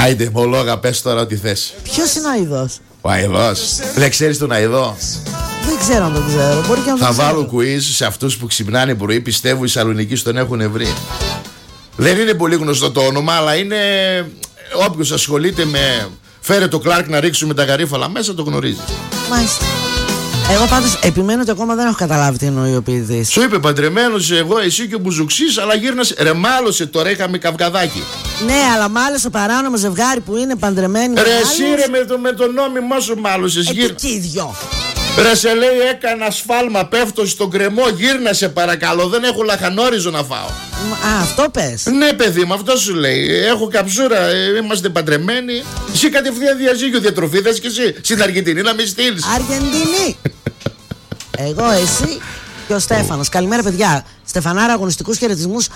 Άιντε, μολόγα, πες τώρα ό,τι θες. Ποιος είναι ο Αηδός? Ο Αηδός. Δεν ξέρεις τον Αηδό? Δεν ξέρω αν τον ξέρω. Μπορεί και να Θα τον ξέρω. βάλω quiz σε αυτούς που ξυπνάνε πρωί. Πιστεύω οι Σαλονικοί τον έχουν βρει. Δεν είναι πολύ γνωστό το όνομα, αλλά είναι. Όποιος ασχολείται με. Φέρε το Κλάρκ να ρίξουμε τα γαρίφαλα μέσα, το γνωρίζει. Μάλιστα. Εγώ πάντως επιμένω ότι ακόμα δεν έχω καταλάβει τι εννοεί ο ποιητής. Σου είπε παντρεμένος εγώ, εσύ και ο Μπουζουξής, αλλά γύρνασε. Ρε, μάλωσε τώρα, είχαμε καυγαδάκι. Ναι, αλλά μάλωσε παράνομο ζευγάρι που είναι παντρεμένοι. Ρε, εσύ ρε με το νόμιμο σου μάλωσες. Και οι δυο. Ρε, σε λέει έκανα σφάλμα, πέφτω στον κρεμό, γύρνασε παρακαλώ, δεν έχω λαχανόριζο να φάω. Α, αυτό πες. Ναι, παιδί μου, αυτό σου λέει. Έχω καψούρα, είμαστε παντρεμένοι. Εσύ κατευθείαν διαζύγιο διατροφή, θες και εσύ στην Αργεντινή να με στείλεις. Αργεντινή. Εγώ, εσύ και ο Στέφανος. Καλημέρα, παιδιά. Στεφανάρα, αγωνιστικούς χαιρετισμούς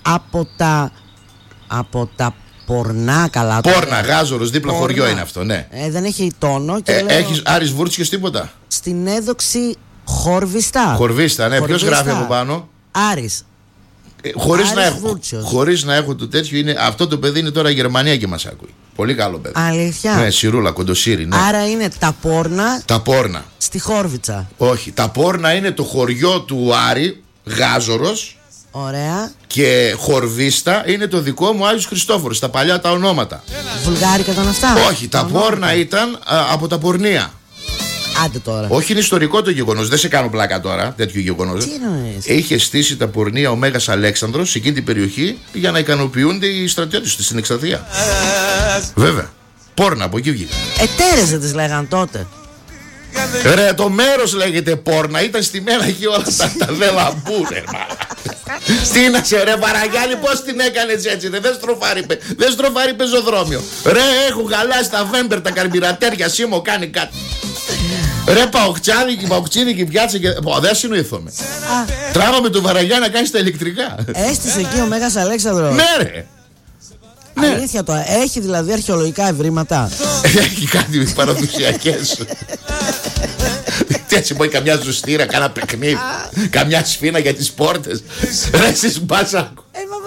από τα Πορνά, καλά. Πόρνα, Γάζορος, δίπλα χωριό είναι αυτό, ναι. Δεν έχει τόνο. Και λέω, έχεις Άρης Βούρτσιος τίποτα? στην έδοξη Χορβιστά. Χορβίστα, ναι. Ποιος γράφει από πάνω? Άρης. Χωρίς να έχω το τέτοιο, είναι, αυτό το παιδί είναι τώρα Γερμανία και μας ακούει. Πολύ καλό παιδί. Αλήθεια? Ναι, Σιρούλα, Κοντοσύρι, ναι. Άρα είναι τα Πόρνα. Τα Πόρνα. Στη Χόρβιτσα. Όχι, τα Πόρνα είναι το χωριό του Άρη, Γάζορος. Ωραία. Και Χορβίστα είναι το δικό μου Άγιος Χριστόφορος. Τα παλιά τα ονόματα. Βουλγάρικα ήταν αυτά? Όχι, τα Πόρνα ήταν από τα Πορνεία. Άντε τώρα. Όχι, είναι ιστορικό το γεγονός. Δεν σε κάνω πλάκα τώρα, τέτοιο γεγονός. Τι εννοείς? Είχε στήσει τα Πορνεία ο Μέγας Αλέξανδρος σε εκείνη την περιοχή για να ικανοποιούνται οι στρατιώτες στην εκστρατεία. Βέβαια. Πόρνα, από εκεί βγήκε. Ετέρες δεν τις λέγαν τότε. Ρε, το μέρος λέγεται Πόρνα. Ήταν στη μέρα εκεί όλα τα δελαμπούρε. Τι να σε, ρε Παραγιάννη, πώς την έκανες έτσι? Δεν στροφάρει πεζοδρόμιο. Ρε, έχουν χαλάσει τα βέμπερ, τα καρμπυρατέρια. Σίμω κάνει κάτι. Ρε, παοκτσίδικη πιάτσα και. Δεν συνοηθούμε. Τράβαμε το Βαραγιά να κάνει τα ηλεκτρικά. Έστησε εκεί ο Μέγας Αλέξανδρος. Ναι, ρε. Ναι. Αλήθεια το. Έχει δηλαδή αρχαιολογικά ευρήματα? Έχει κάτι παραδοσιακές. Τι έτσι μπορεί καμιά ζουστήρα, κάνα παιχνίδι, καμιά σφίνα για τις πόρτες. Ρε, εσείς Μπάσακο.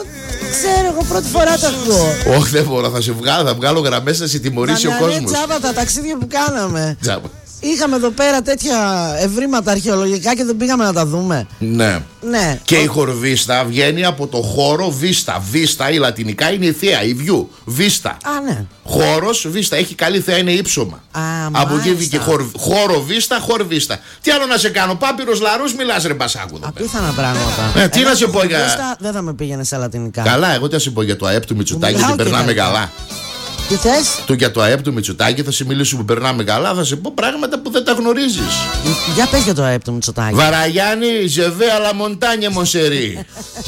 Ξέρω, εγώ πρώτη φορά το ακούω. Όχι, δεν μπορώ, θα βγάλω γραμμές να σε τιμωρήσει ο κόσμος. Τσάπα τα ταξίδια που κάναμε. Τσάπα. Είχαμε εδώ πέρα τέτοια ευρήματα αρχαιολογικά και δεν πήγαμε να τα δούμε. Ναι. Ναι. Και η Χορβίστα βγαίνει από το χώρο Βίστα. Βίστα, η λατινικά είναι η θέα, η βιού. Βίστα. Α, ναι. Χώρος Βίστα. Έχει καλή θέα, είναι ύψωμα. Από εκεί βγήκε χώρο Βίστα, Χορβίστα. Τι άλλο να σε κάνω, Πάπυρος Λαρούς, μιλάς ρε Μπασάκου. Απίθανα πράγματα. Τι να σε πω για. Βίστα δεν θα με πήγαινε σε λατινικά. Καλά, εγώ τι να σε πω για το ΑΕΠ του Μητσοτάκη και περνάμε καλά. Τι θες? Για το ΑΕΠ του Μητσοτάκη θα σε μιλήσω που περνάμε καλά, θα σε πω πράγματα που δεν τα γνωρίζεις. Για πες για το ΑΕΠ του Μητσοτάκη. Βαραγιάννη, ζεβέ αλλά μοντάνια μοσερί.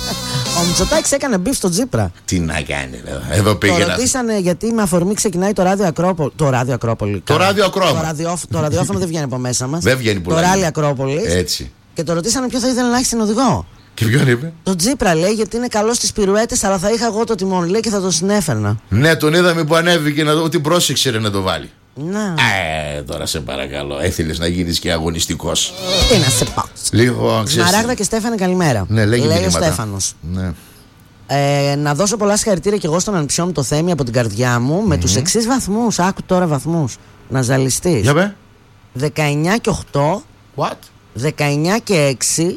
Ο Μητσοτάκης έκανε μπιφ στο Τζίπρα. Τι να κάνει, εδώ πήγε. Το ρωτήσανε γιατί με αφορμή ξεκινάει το ράδιο Ακρόπολη. Το ράδιο Ακρόπολη. Το ραδιόφωνο δεν βγαίνει από μέσα μας. Δεν βγαίνει πολύ. Το ράλι Ακρόπολη. Έτσι. Και το ρωτήσανε ποιο θα ήθελε να έχει συνοδηγό. Και ποιον είπε? Το Τζίπρα, λέει, γιατί είναι καλό στις πυρουέτες, αλλά θα είχα εγώ το τιμόνι, λέει, και θα το συνέφερνα. Ναι, τον είδαμε που ανέβηκε να δω ότι πρόσεξε ρε να το βάλει. Να. Τώρα σε παρακαλώ, έθελες να γίνεις και αγωνιστικός. Τι να σε πάω. Λίγο, Σμαράγδα και Στέφανε, καλημέρα. Ναι, λέει ο Στέφανος. Ναι. Να δώσω πολλά συγχαρητήρια και εγώ στον ανιψιό μου το Θέμη από την καρδιά μου με τους εξής βαθμούς. Άκου τώρα βαθμούς. Να ζαλιστείς. Για πέ. 19 και 8. What? 19 και 6.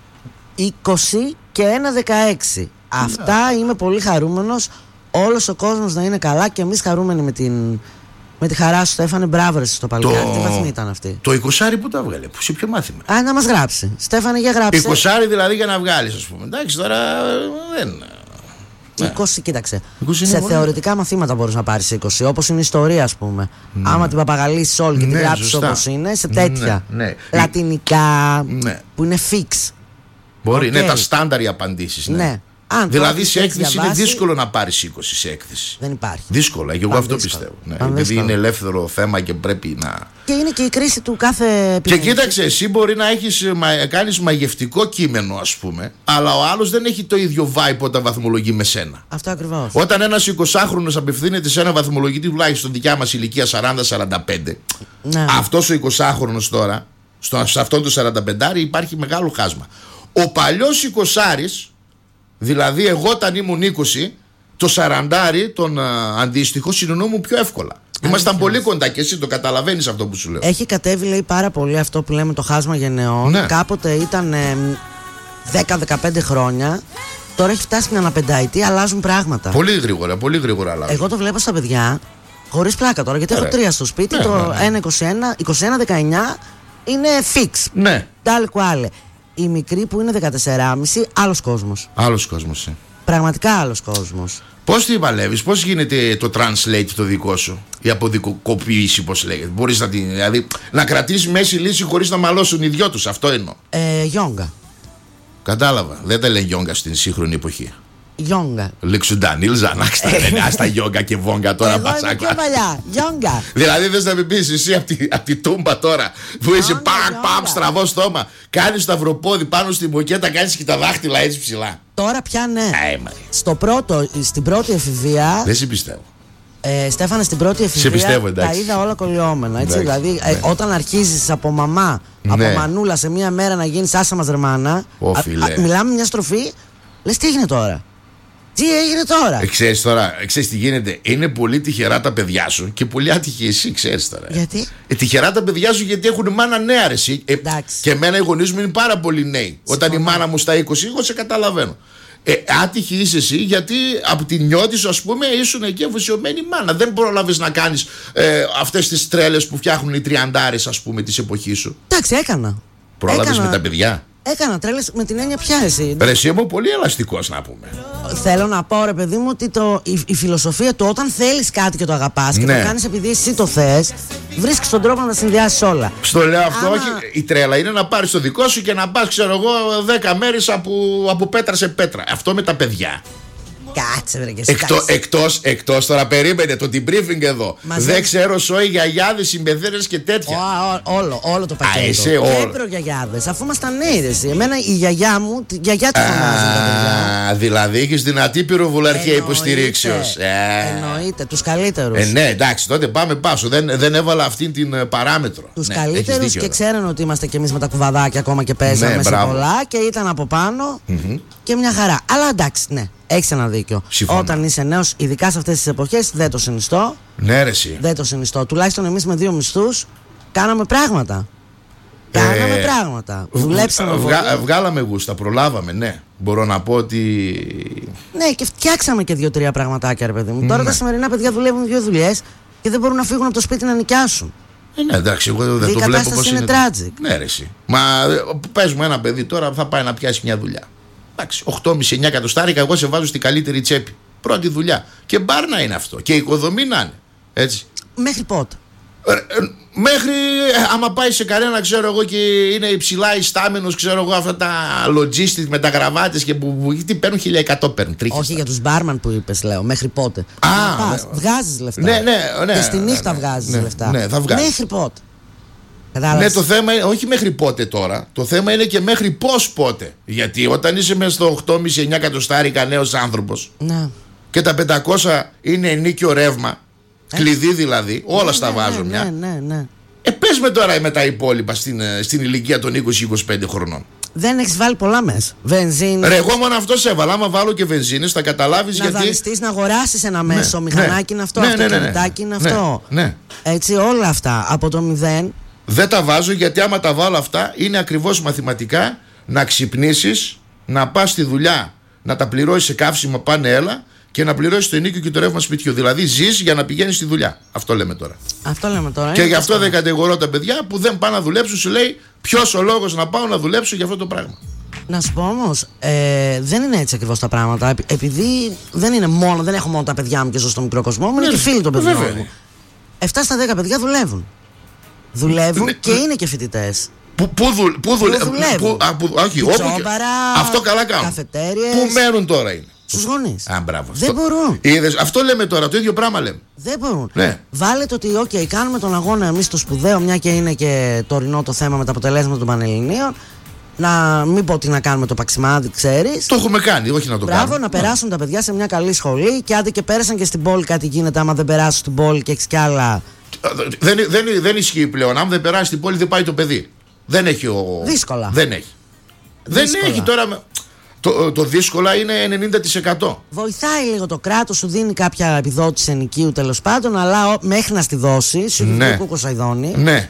20 και 1 16. Αυτά είμαι πολύ χαρούμενος. Όλος ο κόσμος να είναι καλά και εμείς χαρούμενοι με τη χαρά σου, Στέφανε. Μπράβο ρε στο παλικάρι. Τι βαθμή ήταν αυτή? Το 20 που τα βγάλε, σε ποιο μάθημα? Να μας γράψει. Στέφανε, για γράψε. 20 δηλαδή για να βγάλεις, ας πούμε. Εντάξει, τώρα δεν. 20, κοίταξε. 20 σε θεωρητικά μαθήματα μπορείς να πάρεις 20, όπως είναι η ιστορία, ας πούμε. Άμα την παπαγαλίσεις όλη και την γράψεις όπως είναι, σε τέτοια. Λατινικά που είναι fix. Μπορεί, ναι, τα στάνταρ οι απαντήσεις. Ναι. Δηλαδή σε έκθεση είναι δύσκολο να πάρεις 20 σε έκθεση. Δεν υπάρχει. Δύσκολα, και εγώ αυτό πιστεύω. Δηλαδή είναι ελεύθερο θέμα και πρέπει να. Και είναι και η κρίση του κάθε επιμονή. Και κοίταξε, εσύ μπορεί να κάνεις μαγευτικό κείμενο, ας πούμε, αλλά ο άλλος δεν έχει το ίδιο vibe όταν βαθμολογεί με σένα. Αυτό ακριβώς. Όταν ένας 20χρονος απευθύνεται σε ένα βαθμολογητή, τουλάχιστον δικιά μας ηλικία 40-45, αυτός ο 20χρονος τώρα, σε αυτόν το 45 υπάρχει μεγάλο χάσμα. Ο παλιός 20άρης, δηλαδή εγώ όταν ήμουν 20, το 40 τον αντίστοιχο συνεννοούμε πιο εύκολα. Ήμασταν πολύ κοντά και εσύ το καταλαβαίνεις αυτό που σου λέω. Έχει κατέβει, λέει, πάρα πολύ αυτό που λέμε το χάσμα γενεών. Ναι. Κάποτε ήταν 10-15 χρόνια. Τώρα έχει φτάσει μια πενταετία, αλλάζουν πράγματα. Πολύ γρήγορα αλλάζουν. Εγώ το βλέπω στα παιδιά, χωρίς πλάκα τώρα, γιατί έχω 3 στο σπίτι. Το 1-21-19 είναι fix. Ναι. Τάλ κουάλε. Η μικρή που είναι 14,5, άλλος κόσμος. Άλλος κόσμος. Πραγματικά άλλος κόσμος. Πώς τη παλεύεις, πώς γίνεται το translate το δικό σου, η αποδικοποίηση, πώς λέγεται? Μπορείς δηλαδή, να κρατήσεις μέση λύση χωρίς να μαλώσουν οι δυο τους, αυτό εννοώ. Γιόγκα. Κατάλαβα, δεν τα λέει γιόγκα στην σύγχρονη εποχή. Γιόγκα. Λεξουντάνιλ, Ζανάξτα, άστα γιόγκα και βόγκα τώρα πασάκλα. Εγώ είμαι πιο παλιά, γιόγκα. Δηλαδή θες να με πεις εσύ από τη τούμπα τώρα που είσαι παμ, στραβό στόμα, κάνεις το αυροπόδι πάνω στην μοκέτα, κάνεις και τα δάχτυλα έτσι ψηλά. Τώρα πια ναι. Στην πρώτη εφηβεία. Δεν σε πιστεύω. Στέφανε, στην πρώτη εφηβεία τα είδα όλα κολλιόμενα. Έτσι, δηλαδή, όταν αρχίζεις από μαμά, από μανούλα σε μία μέρα να γίνεις άσα μας ρε μάνα, μιλάμε μια στροφή, λες τι έγινε τώρα. Τι έγινε τώρα. Ξέρεις τι γίνεται. Είναι πολύ τυχερά τα παιδιά σου και πολύ άτυχοι εσύ, ξέρεις τώρα. Γιατί? Τυχερά τα παιδιά σου γιατί έχουν μάνα νέα, ρε εσύ. Και εμένα οι γονείς μου είναι πάρα πολύ νέοι. Όταν η μάνα μου στα 20, εγώ σε καταλαβαίνω. Άτυχη είσαι εσύ γιατί από την νιώτη σου, ας πούμε, ήσουν εκεί αφοσιωμένη μάνα. Δεν πρόλαβες να κάνεις αυτές τις τρέλες που φτιάχνουν οι τριαντάρες, ας πούμε, της εποχής σου. Εντάξει, έκανα. Πρόλαβες με τα παιδιά. Έκανα τρέλες με την έννοια πια εσύ. Ρε εσύ είμαι πολύ ελαστικός να πούμε. Θέλω να πω ρε παιδί μου ότι η φιλοσοφία του όταν θέλεις κάτι και το αγαπάς και το κάνεις επειδή εσύ το θες, βρίσκεις τον τρόπο να τα συνδυάσεις όλα. Στο λέω αυτό, όχι. Η τρέλα είναι να πάρεις το δικό σου και να πας, ξέρω εγώ, 10 μέρες από πέτρα σε πέτρα. Αυτό με τα παιδιά. Κάτσε βρε και εσύ. Εκτός τώρα περίμενε το debriefing εδώ. Δεν ξέρω σόι γιαγιάδες, συμπεθέρες και τέτοια. Όλο το πακέτο. Και προγιαγιάδες, αφού ήμασταν νέοι. Εμένα η γιαγιά μου, τη γιαγιά τη φωνάζουν τα παιδιά. Δηλαδή έχεις δυνατή πυροβουλαρχία υποστηρίξεως. Εννοείται, τους καλύτερους. Ναι, εντάξει, τότε πάμε πάσο. Δεν έβαλα αυτή την παράμετρο. Τους καλύτερους και ξέραν ότι είμαστε κι εμείς με τα κουβαδάκια ακόμα και παίζαμε σε πολλά και ήταν από πάνω και μια χαρά. Αλλά εντάξει, ναι. Έχεις ένα δίκιο. Συμφωνώ. Όταν είσαι νέος, ειδικά σε αυτές τις εποχές, δεν το συνιστώ. Ναι, ρε εσύ. Δεν το συνιστώ. Τουλάχιστον εμείς με 2 μισθούς κάναμε πράγματα. Δουλέψαμε. Βγάλαμε γούστα, προλάβαμε, ναι. Μπορώ να πω ότι. Ναι, και φτιάξαμε και 2-3 πραγματάκια, ρε παιδί μου. Τώρα τα σημερινά παιδιά δουλεύουν 2 δουλειές και δεν μπορούν να φύγουν από το σπίτι να νοικιάσουν. Ναι, εντάξει, εγώ δεν το βλέπω πώς είναι. Tragic. Ναι, ρε εσύ. Μα πες μου ένα παιδί τώρα θα πάει να πιάσει μια δουλειά. Εντάξει, 8,5-9 εκατοστάρικα, εγώ σε βάζω στην καλύτερη τσέπη. Πρώτη δουλειά. Και μπαρ να είναι αυτό. Και οικοδομή να είναι. Έτσι. Μέχρι πότε? Μέχρι άμα πάει σε κανένα, ξέρω εγώ, και είναι υψηλά ιστάμενος, ξέρω εγώ, αυτά τα logistics με τα γραβάτες και που τι παίρνουν 1.100 παίρνουν. Όχι για τους μπάρμαν που είπες, λέω. Μέχρι πότε? Βγάζεις λεφτά. Ναι. Και στη νύχτα βγάζεις λεφτά. Ναι, θα βγάζεις. Μέχρι πότε? Ναι, το θέμα είναι όχι μέχρι πότε τώρα. Το θέμα είναι και μέχρι πώς πότε. Γιατί όταν είσαι μέσα στο 8,5-9 εκατοστάρικα νέος άνθρωπος, ναι, και τα 500 είναι ενίκιο ρεύμα, κλειδί δηλαδή, όλα στα βάζω μια. Ναι. Πες με τώρα με τα υπόλοιπα στην ηλικία των 20-25 χρονών. Δεν έχεις βάλει πολλά μέσα. Βενζίνη. Ρε, εγώ μόνο αυτό σε έβαλα. Άμα βάλω και βενζίνες, θα καταλάβεις γιατί. Να δανειστείς, να αγοράσεις ένα μέσο μηχανάκι είναι αυτό, αυτοκινητάκι είναι αυτό. Ναι. Έτσι, όλα αυτά από το 0. Δεν τα βάζω γιατί άμα τα βάλω αυτά είναι ακριβώς μαθηματικά να ξυπνήσεις, να πας στη δουλειά, να τα πληρώσεις σε καύσιμα πάνε έλα και να πληρώσεις το ενοίκιο και το ρεύμα σπιτιού. Δηλαδή ζεις για να πηγαίνεις στη δουλειά. Αυτό λέμε τώρα. Και γι' αυτό δεν κατηγορώ τα παιδιά που δεν πάνε να δουλέψουν. Σου λέει ποιος ο λόγος να πάω να δουλέψω για αυτό το πράγμα. Να σου πω όμως, δεν είναι έτσι ακριβώς τα πράγματα. Επειδή δεν έχω μόνο τα παιδιά μου και ζω στο μικρό κοσμό μου, είναι και φίλοι των παιδιών μου. 7 στα 10 παιδιά δουλεύουν. Και είναι και φοιτητές. Πού δουλεύουν? Όχι, όπου. Αυτό καλά κάνουν. Καφετέριες. Πού μένουν τώρα είναι? Στους γονείς. Μπράβο. Δεν μπορούν. Αυτό λέμε τώρα, το ίδιο πράγμα λέμε. Δεν μπορούν. Ναι. Βάλετε ότι, κάνουμε τον αγώνα εμείς το σπουδαίο, μια και είναι και τωρινό το θέμα με τα αποτελέσματα των Πανελληνίων. Να μην πω τι να κάνουμε το παξιμάδι, ξέρεις. Το έχουμε κάνει, όχι να το κάνουμε. Μπράβο, να περάσουν τα παιδιά σε μια καλή σχολή και άντε και πέρασαν και στην πόλη κάτι γίνεται. Άμα δεν περάσουν στην πόλη και έχεις κι άλλα. Δεν ισχύει πλέον. Αν δεν περάσει στην πόλη, δεν πάει το παιδί. Δεν έχει Δύσκολα. Δεν έχει. Δεν έχει τώρα. Το δύσκολα είναι 90%. Βοηθάει λίγο το κράτος, σου δίνει κάποια επιδότηση ενοικίου τέλος πάντων, αλλά μέχρι να στη δώσει, σου δίνει κουκοσαϊδόνι. Ναι.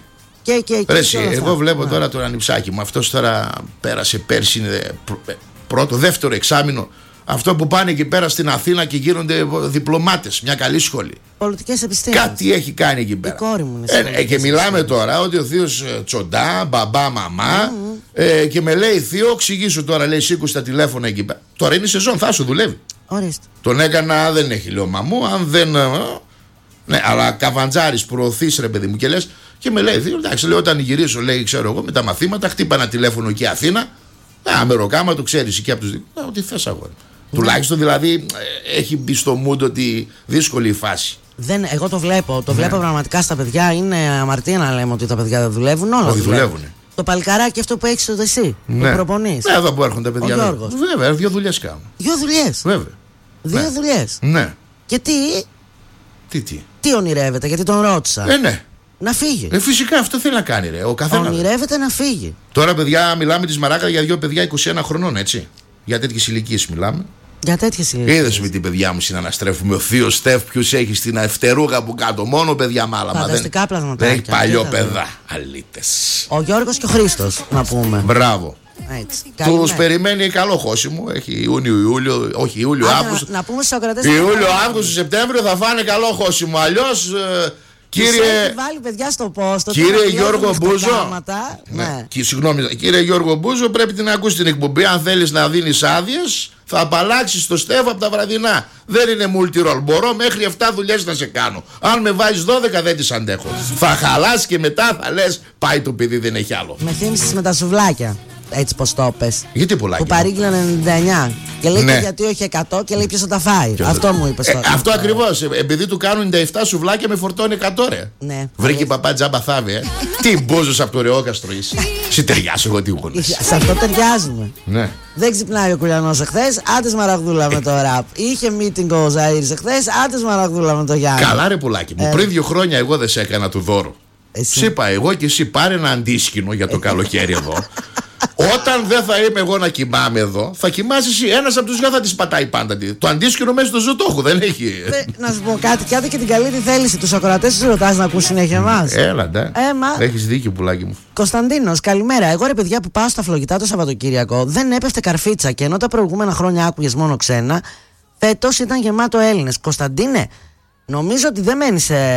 Εγώ βλέπω ναι. Τώρα τον ανιψάκι μου. Αυτός τώρα πέρασε πέρσι, είναι πρώτο, δεύτερο εξάμηνο. Αυτό που πάνε εκεί πέρα στην Αθήνα και γίνονται διπλωμάτες, μια καλή σχολή. Πολιτικές επιστήμες. Κάτι έχει κάνει εκεί πέρα. Η κόρη μου είναι και μιλάμε τώρα ότι ο θείος τσοντά, μπαμπά, μαμά. Και με λέει, θείο, εξηγήσου τώρα, λέει, σήκου στα τηλέφωνα εκεί πέρα. Τώρα είναι σεζόν, θα σου δουλεύει. Ορίστε. Τον έκανα, δεν έχει, λέω, μαμού, αν δεν. Ναι, αλλά καβαντζάρης, προωθείς, ρε παιδί μου, και λες. Και με λέει, θείο, εντάξει, λέει, όταν γυρίσω, λέει, ξέρω εγώ, με τα μαθήματα, χτύπα ένα τηλέφωνο εκεί Αθήνα. Αμεροκάμα, το ξέρεις εκεί από τους δύο. Ό,τι θες, αγόρι. Τουλάχιστον δηλαδή έχει μπει στο mood ότι δύσκολη η φάση. Εγώ το βλέπω. Το βλέπω πραγματικά στα παιδιά. Είναι αμαρτία να λέμε ότι τα παιδιά δεν δουλεύουν. Όλα δουλεύουν. Το παλικαράκι αυτό που έχεις εσύ. Που προπονείς. Εδώ που έρχονται τα παιδιά. Βέβαια, 2 δουλειές κάνουν. 2 δουλειές. Βέβαια. 2 δουλειές. Ναι. Και τι. Τι ονειρεύεται, γιατί τον ρώτησα. Ναι. Να φύγει. Φυσικά αυτό θέλει να κάνει, ρε. Ο καθένας. Ονειρεύεται να φύγει. Τώρα, παιδιά, μιλάμε τη Μαράκα για 2 παιδιά 21 χρονών, έτσι. Για τέτοιες ηλικίες μιλάμε. Για τέτοιες ηλικίες. Είδες με την παιδιά μου συναναστρέφουμε. Ο θείος Στεφ, ποιους έχει στην Ευτερούγα που κάτω. Μόνο παιδιά μάλαμα. Φανταστικά πλασματάκια. Δεν έχει παλιό παιδά. Αλήτες. Ο Γιώργος και ο Χρήστος, να πούμε. Μπράβο. Τους περιμένει καλό χώσιμο. Έχει Ιούνιο-Ιούλιο. Όχι, Ιούλιο-Αύγουστο. Να πούμε στους ακροατές. Ιούλιο-Αύγουστο-Σεπτέμβριο θα φάνε καλό χώσιμο. Αλλιώς. Βάλει παιδιά στο πόστο. Κύριε Γιώργο Μπούζο. Ναι. Συγγνώμη, κύριε Γιώργο Μπούζο, πρέπει να ακούσει την εκπομπή. Αν θέλεις να δίνεις άδειες, θα απαλλάξεις το Στέφ από τα βραδινά. Δεν είναι multi-role. Μπορώ μέχρι 7 δουλειές να σε κάνω. Αν με βάζεις 12, δεν τις αντέχω. Θα χαλάς και μετά θα λες, πάει το παιδί, δεν έχει άλλο. Με θύμισες με τα σουβλάκια. Έτσι πως το πες. Γιατί πουλάκι. Που παρήγγειλαν 99. Και λέει και γιατί όχι 100 και λέει ποιος θα τα φάει. Αυτό μου είπες τώρα. Αυτό ακριβώς. Επειδή του κάνουν 97 σουβλάκια με φορτώνει 100 ρε. Ναι. Βρήκε παπά τζάμπα θάβει, Τι μπόζος από το Ρεόκαστρο είσαι. Συνταιριάσω εγώ τι γονείς. Σε αυτό ταιριάζουμε. Ναι. Δεν ξυπνάει ο Κουλιανός εχθές, άντε Σμαραγδούλα με το ραπ. Είχε meeting ο Ζαΐρης εχθές, άντε Σμαραγδούλα με το Γιάννη. Καλά ρε πουλάκι μου. Πριν 2 χρόνια εγώ δεν σε έκανα του δώρο. Σου είπα εγώ και εσύ πάρε ένα αντίσκηνο για το καλοκαίρι εδώ. Όταν δεν θα είμαι εγώ να κοιμάμαι εδώ, θα κοιμάσαι εσύ. Ένας από τους δυο θα τη πατάει πάντα. Το αντίσκηνο μέσα στο ζωτόχου δεν έχει. Να σου πω κάτι, κάντε και την καλή τη θέληση. Τους ακροατές τους ρωτάς να ακούς συνέχεια εμάς. Έλα, ντε. Έχεις δίκιο, πουλάκι μου. Κωνσταντίνος, καλημέρα. Εγώ ρε παιδιά που πάω στα φλογητά το Σαββατοκύριακο, δεν έπεφτε καρφίτσα και ενώ τα προηγούμενα χρόνια άκουγες μόνο ξένα, φέτος ήταν γεμάτο Έλληνες. Κωνσταντίνε, νομίζω ότι δεν μένει σε.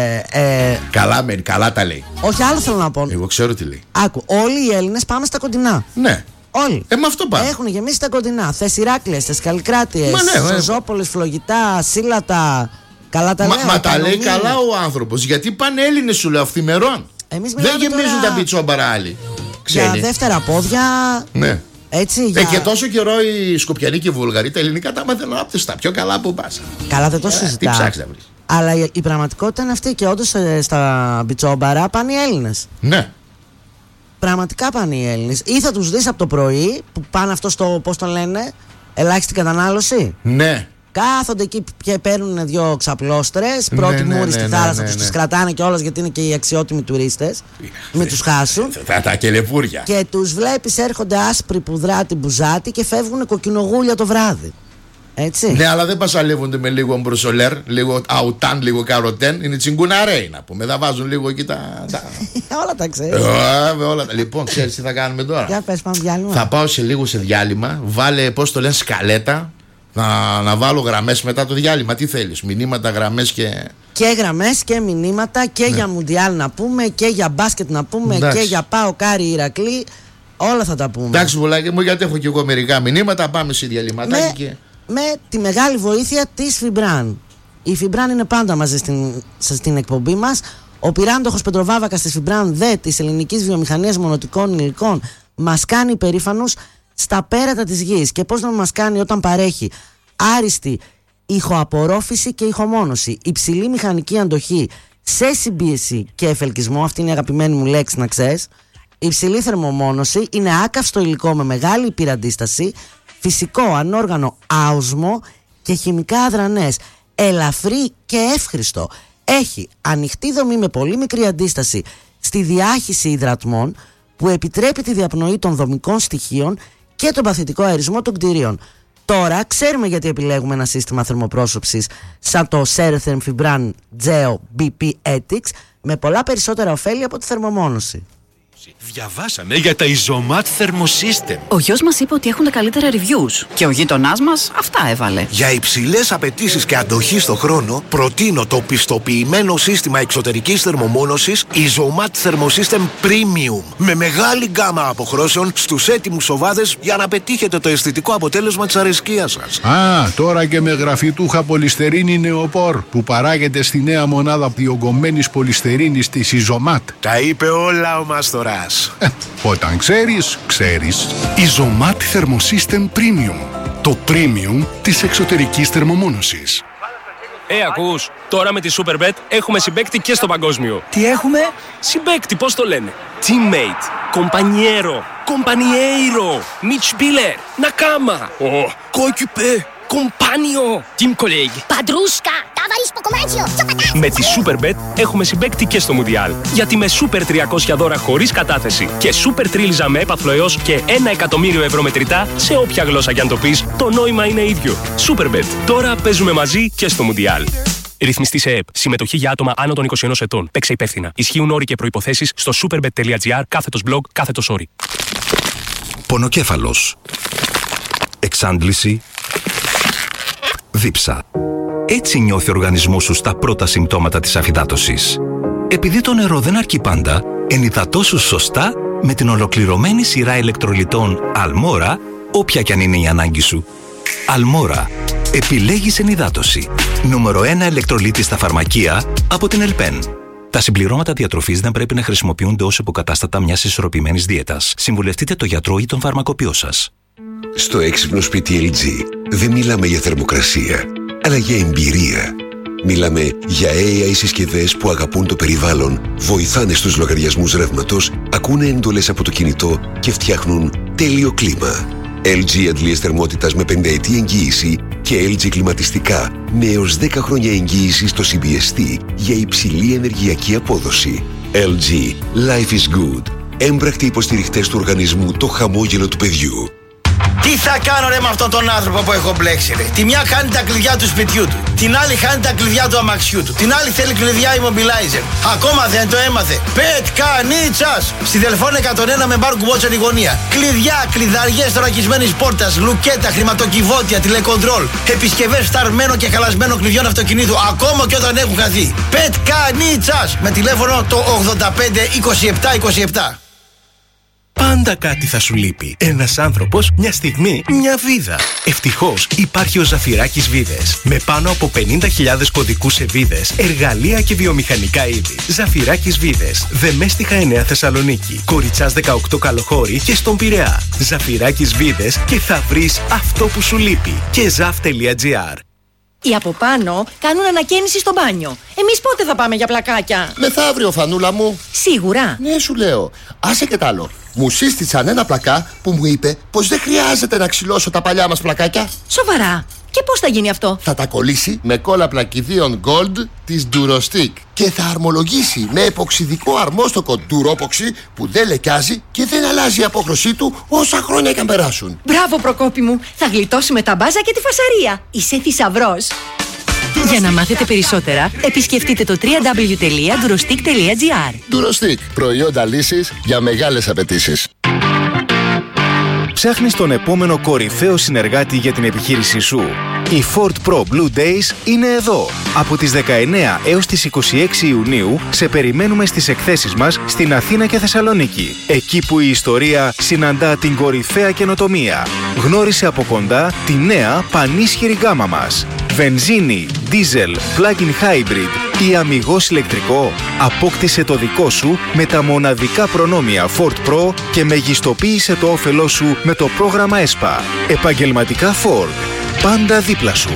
Καλά μένει, καλά τα λέει. Όχι, άλλο θέλω να πω. Εγώ ξέρω τι λέει. Άκου, όλοι οι Έλληνες πάμε στα κοντινά. Ναι. Όλοι. Με αυτό πάμε. Έχουν γεμίσει τα κοντινά. Θες Ηράκλειες, θες Καλλικράτειες, Σοζόπολες, Φλογητά, Σύλλατα. Καλά τα λέει. Μα τα λέει καλά ο άνθρωπος. Γιατί πάνε Έλληνες, σου λέω, αυθημερών. Δεν γεμίζουν τα πιτσόμπαρα άλλοι. Για δεύτερα πόδια. Ναι. Έτσι, και τόσο καιρό οι Σκοπιανοί και οι Βούλγαροι τα ελληνικά τα μάθαιναν από τα πιο καλά που πας. Καλά, δεν το συζητάω. Τι ψάξεις να βρεις. Αλλά η πραγματικότητα είναι αυτή και όντως στα πιτσόμπαρα πάνε οι Έλληνες. Ναι. Πραγματικά πάνε οι Έλληνες. Ή θα τους δεις από το πρωί που πάνε αυτό στο, πώς το λένε, ελάχιστη κατανάλωση. Ναι. Κάθονται εκεί και παίρνουν 2 ξαπλώστρες. Πρώτη μούρη στη θάλασσα, τους τις κρατάνε κιόλας γιατί είναι και οι αξιότιμοι τουρίστες. Μην τους χάσουν. Τα κελεπούρια. Και τους βλέπεις έρχονται άσπροι πουδράτη μπουζάτη και φεύγουν κοκκινογούλια το βράδυ. Έτσι. Ναι, αλλά δεν πασαλεύονται με λίγο μπροσολέρ, λίγο αουτάν, λίγο καροτέν. Είναι τσιγκουναρέι να πούμε. Θα βάζουν λίγο εκεί τα. Όλα τα ξέρεις. Όλα τα. Λοιπόν, ξέρεις τι θα κάνουμε τώρα. Για πες, πάμε διάλειμμα. Θα πάω σε λίγο σε διάλειμμα. Βάλε, πώς το λένε, σκαλέτα. Να βάλω γραμμές μετά το διάλειμμα. Τι θέλεις, μηνύματα, γραμμές και. Και γραμμές και μηνύματα και για Μουντιάλ να πούμε και για μπάσκετ να πούμε. Εντάξει. Και για Πάο Κάρι Ηρακλή. Όλα θα τα πούμε. Εντάξει, βουλάκι μου, γιατί έχω και εγώ μερικά μηνύματα. Πάμε σε διαλυματάκι με τη μεγάλη βοήθεια της Φιμπράν. Η Φιμπράν είναι πάντα μαζί στην εκπομπή μας. Ο πυράντοχος Πετροβάβακας της Φιμπράν ΔΕ της ελληνικής βιομηχανίας μονοτικών υλικών μας κάνει υπερήφανους στα πέρατα της γης. Και πώς να μας κάνει όταν παρέχει άριστη ηχοαπορρόφηση και ηχομόνωση, υψηλή μηχανική αντοχή σε συμπίεση και εφελκισμό, αυτή είναι η αγαπημένη μου λέξη να ξέρεις, υψηλή θερμομόνωση, είναι άκαυστο υλικό με μεγάλη υπηραντίσταση, φυσικό, ανόργανο, άοσμο και χημικά αδρανές, ελαφρύ και εύχριστο. Έχει ανοιχτή δομή με πολύ μικρή αντίσταση στη διάχυση υδρατμών που επιτρέπει τη διαπνοή των δομικών στοιχείων και τον παθητικό αερισμό των κτηρίων. Τώρα ξέρουμε γιατί επιλέγουμε ένα σύστημα θερμοπρόσωψης σαν το Ceretherm Fibran Geo BP Ethics με πολλά περισσότερα ωφέλη από τη θερμομόνωση. Διαβάσαμε για τα Isomat Thermosystem. Ο γιος μας είπε ότι έχουν τα καλύτερα reviews και ο γείτονάς μας αυτά έβαλε. Για υψηλές απαιτήσεις και αντοχή στο χρόνο, προτείνω το πιστοποιημένο σύστημα εξωτερικής θερμομόνωσης Isomat Thermosystem Premium με μεγάλη γκάμα αποχρώσεων στους έτοιμους οβάδες για να πετύχετε το αισθητικό αποτέλεσμα της αρεσκίας σας. Τώρα και με γραφιτούχα πολυστερίνη νεοπόρ που παράγεται στη νέα μονάδα διογκωμένης πολυστερίνης της Isomat. Τα είπε όλα ο Μάστορας. Όταν ξέρεις, ξέρεις. Isomat Thermosystem Premium. Το premium της εξωτερικής θερμομόνωσης. Ακούς, τώρα με τη Superbet έχουμε συμπαίκτη και στο παγκόσμιο. Τι έχουμε? Συμπαίκτη, πώς το λένε? Teammate, compañero, compañeiro, Mitspieler, Nakama, coéquipier, compagno, team colleague. Παντρούσκα, ταβαρίσκο κομμάτσιο, τσοπατά. Με τη Superbet έχουμε συμπαίκτη και στο Μουντιάλ. Γιατί με Super 300 δώρα χωρίς κατάθεση και Super Τρίλιζα με έπαθλο έως και 1 εκατομμύριο ευρώ μετρητά σε όποια γλώσσα κι αν το πεις, το νόημα είναι ίδιο. Superbet. Τώρα παίζουμε μαζί και στο Μουντιάλ. Ρυθμιστή σε ΕΠ. Συμμετοχή για άτομα άνω των 21 ετών. Παίξε υπεύθυνα. Ισχύουν όροι και προϋποθέσεις στο superbet.gr/blog/όροι. Πονοκέφαλος. Εξάντληση. Δίψα. Έτσι νιώθει ο οργανισμός σου στα πρώτα συμπτώματα της αφυδάτωσης. Επειδή το νερό δεν αρκεί πάντα, ενυδατώσου σωστά με την ολοκληρωμένη σειρά ηλεκτρολιτών Almora, όποια κι αν είναι η ανάγκη σου. Almora. Επιλέγεις ενυδάτωση. Νούμερο 1 ηλεκτρολίτη στα φαρμακεία από την Ελπέν. Τα συμπληρώματα διατροφής δεν πρέπει να χρησιμοποιούνται ως υποκατάστατα μιας ισορροπημένης δίαιτας. Συμβουλευτείτε το γιατρό ή τον φαρμακοποιό σας. Στο έξυπνο σπίτι LG δεν μιλάμε για θερμοκρασία, αλλά για εμπειρία. Μιλάμε για AI συσκευές που αγαπούν το περιβάλλον, βοηθάνε στους λογαριασμούς ρεύματος, ακούνε εντολές από το κινητό και φτιάχνουν τέλειο κλίμα. LG αντλίες θερμότητας με 5 ετή εγγύηση και LG κλιματιστικά με έως 10 χρόνια εγγύηση στο CBST για υψηλή ενεργειακή απόδοση. LG. Life is good. Έμπρακτοι υποστηριχτές του οργανισμού Το Χαμόγελο του Παιδιού. Τι θα κάνω ρε με αυτόν τον άνθρωπο που έχω μπλέξει ρε? Τη μια χάνει τα κλειδιά του σπιτιού του, την άλλη χάνει τα κλειδιά του αμαξιού του, την άλλη θέλει κλειδιά immobilizer. Ακόμα δεν το έμαθε. Πετκανίτσας! Στη Δελφών 101 με μπάρ κουμπότσεν η γωνία. Κλειδιά, κλειδαριές θωρακισμένης πόρτας, λουκέτα, χρηματοκιβώτια, τηλεκοντρόλ, επισκευές φταρμένο και χαλασμένο κλειδιών αυτοκινήτου, ακόμα και όταν έχουν χαθεί. Πετκανίτσας! Με τηλέφωνο το 85 27 27. Πάντα κάτι θα σου λείπει. Ένας άνθρωπος, μια στιγμή, μια βίδα. Ευτυχώς υπάρχει ο Ζαφυράκης Βίδες. Με πάνω από 50.000 κωδικούς σε βίδες, εργαλεία και βιομηχανικά είδη. Ζαφυράκης Βίδες. Δεμέστιχα 9 Θεσσαλονίκη. Κοριτσάς 18 Καλοχώρη και στον Πειραιά. Ζαφυράκης Βίδες και θα βρεις αυτό που σου λείπει. Και zaf.gr. Οι από πάνω κάνουν ανακαίνιση στο μπάνιο. Εμείς πότε θα πάμε για πλακάκια? Μεθαύριο, Φανούλα μου. Σίγουρα? Ναι, σου λέω. Άσε και τ' άλλο. Μου σύστησαν ένα πλακά που μου είπε πως δεν χρειάζεται να ξυλώσω τα παλιά μας πλακάκια. Σοβαρά? Και πώς θα γίνει αυτό? Θα τα κολλήσει με κόλλα πλακιδίων Gold της Durostick και θα αρμολογήσει με εποξιδικό αρμόστοκο Duropoxy που δεν λεκιάζει και δεν αλλάζει η απόχρωσή του όσα χρόνια και αν περάσουν. Μπράβο, Προκόπη μου. Θα γλιτώσουμε τα μπάζα και τη φασαρία. Είσαι θησαυρός. Για να μάθετε περισσότερα, επισκεφτείτε το www.durostick.gr. Durostick. Προϊόντα λύσης για μεγάλες απαιτήσεις. Ψάχνεις τον επόμενο κορυφαίο συνεργάτη για την επιχείρησή σου? Η Ford Pro Blue Days είναι εδώ. Από τις 19 έως τις 26 Ιουνίου σε περιμένουμε στις εκθέσεις μας στην Αθήνα και Θεσσαλονίκη. Εκεί που η ιστορία συναντά την κορυφαία καινοτομία. Γνώρισε από κοντά τη νέα πανίσχυρη γάμα μας. Βενζίνη, diesel, plug-in hybrid ή αμιγώς ηλεκτρικό. Απόκτησε το δικό σου με τα μοναδικά προνόμια Ford Pro και μεγιστοποίησε το όφελό σου με το πρόγραμμα ESPA. Επαγγελματικά Ford. Πάντα δίπλα σου.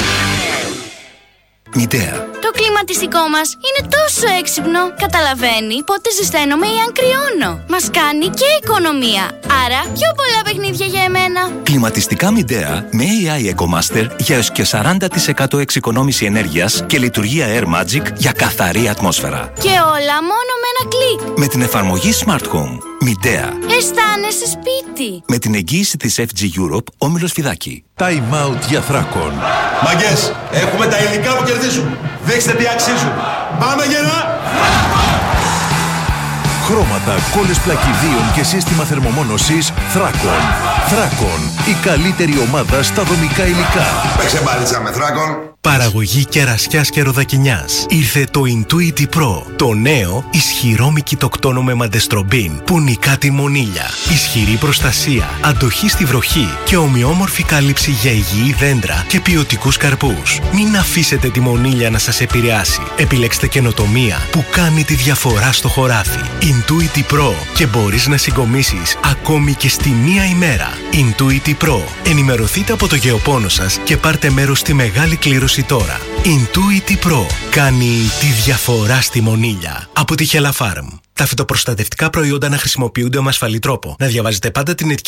Μητέα. Το κλιματιστικό μας είναι τόσο έξυπνο. Καταλαβαίνει πότε ζεσταίνομαι ή αν κρυώνω. Μας κάνει και οικονομία. Άρα πιο πολλά παιχνίδια για εμένα. Κλιματιστικά Μητέα με AI EcoMaster για έως και 40% εξοικονόμηση ενέργειας και λειτουργία Air Magic για καθαρή ατμόσφαιρα. Και όλα μόνο με ένα κλικ. Με την εφαρμογή Smart Home. Μηντέα. Αισθάνεσαι σπίτι. Με την εγγύηση της FG Europe, όμιλος Φιδάκη. Time out για Θράκον. Μαγκές, έχουμε τα υλικά που κερδίζουν. Δείξτε τι αξίζουν. Πάμε γερά! Χρώματα, κόλλες πλακιδίων και σύστημα θερμομόνωσης Θράκον. Θράκον, η καλύτερη ομάδα στα δομικά υλικά. Παίξε μπάλιτσα με Θράκον. Παραγωγή κερασιάς και ροδακινιάς. Ήρθε το Intuity Pro, το νέο ισχυρό μικητοκτόνο με μαντεστρομπίν που νικά τη μονήλια. Ισχυρή προστασία, αντοχή στη βροχή και ομοιόμορφη κάλυψη για υγιή δέντρα και ποιοτικούς καρπούς. Μην αφήσετε τη μονήλια να σας επηρεάσει. Επιλέξτε καινοτομία που κάνει τη διαφορά στο χωράφι. Intuity Pro και μπορείς να συγκομίσεις ακόμη και στη μία ημέρα. Intuity Pro. Ενημερωθείτε από το γεωπόνο σας και πάρτε μέρος στη μεγάλη κλήρωση τώρα. Intuity Pro κάνει τη διαφορά στη μονήλια. Από τη Hella Farm. Τα φυτοπροστατευτικά προϊόντα να χρησιμοποιούνται με ασφαλή τρόπο. Να διαβάζετε πάντα την ετικέτα